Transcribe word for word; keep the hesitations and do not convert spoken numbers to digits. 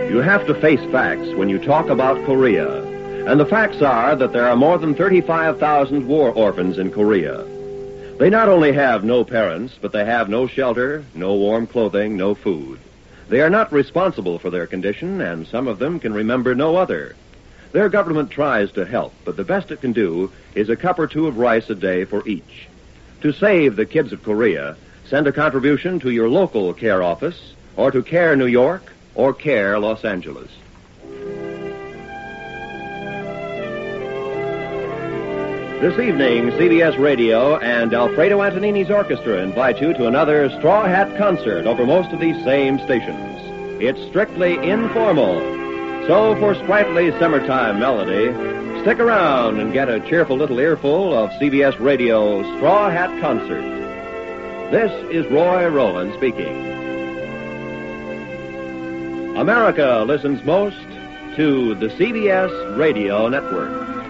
You have to face facts when you talk about Korea. And the facts are that there are more than thirty-five thousand war orphans in Korea. They not only have no parents, but they have no shelter, no warm clothing, no food. They are not responsible for their condition, and some of them can remember no other. Their government tries to help, but the best it can do is a cup or two of rice a day for each. To save the kids of Korea, send a contribution to your local CARE office, or to CARE New York, or CARE Los Angeles. This evening, C B S Radio and Alfredo Antonini's orchestra invite you to another Straw Hat concert over most of these same stations. It's strictly informal. So for sprightly summertime melody, stick around and get a cheerful little earful of C B S Radio's Straw Hat Concert. This is Roy Rowland speaking. America listens most to the C B S Radio Network.